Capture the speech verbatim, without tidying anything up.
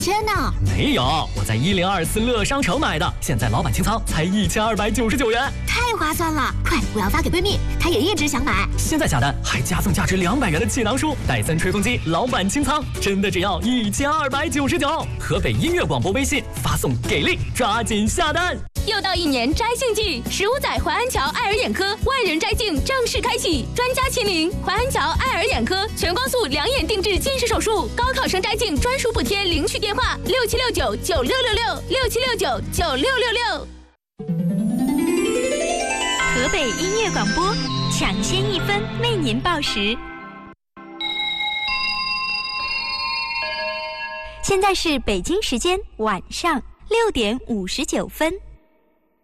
天哪！ 没有，我在一零二四乐商城买的，现在老板清仓才一千二百九十九元， 太划算了！快，我要发给闺蜜，她也一直想买。 现在下单还加送价值两百元的气囊书、戴森吹风机，老板清仓真的只要一千二百九十九。河北音乐广播微信发送给力，抓紧下单！ 又到一年摘杏季，十五载淮安桥爱尔眼科万人摘镜正式开启，专家亲临淮安桥爱尔眼科，全光速两眼定制近视手术，高考生摘镜专属补贴，领取电话六七六九九六六六六七六九九六六六。 河北音乐广播，抢先一分为您报时。现在是北京时间晚上六点五十九分。